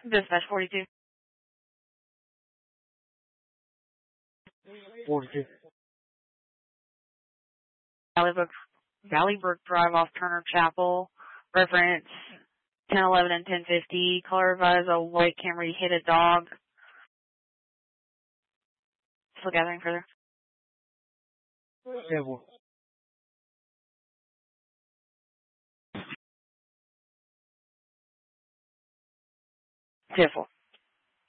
Dispatch 42. 42. Valleybrook Drive off Turner Chapel. Reference 1011 and 1050. Caller advised a white Camry hit a dog. Still gathering further. 10-4.